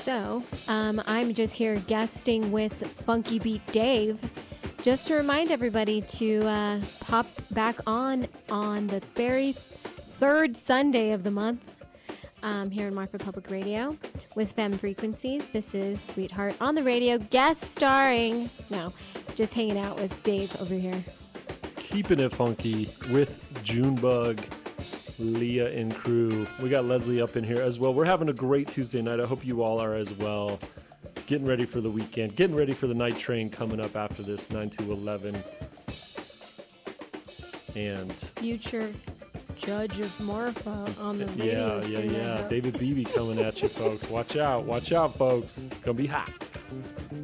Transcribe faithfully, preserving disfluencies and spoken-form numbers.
So, um, I'm just here guesting with Funky Beat Dave. Just to remind everybody to uh, pop back on on the very third Sunday of the month um, here in Marfa Public Radio with Femme Frequencies. This is Sweetheart on the Radio, guest starring, no, just hanging out with Dave over here. Keeping it funky with Junebug, Leah, and crew. We got Leslie up in here as well. We're having a great Tuesday night. I hope you all are as well. Getting ready for the weekend. Getting ready for the night train coming up after this, nine to eleven. And future judge of Marfa on the radio. Yeah, yeah, yeah. David Beebe coming at you, folks. Watch out. Watch out, folks. It's going to be hot.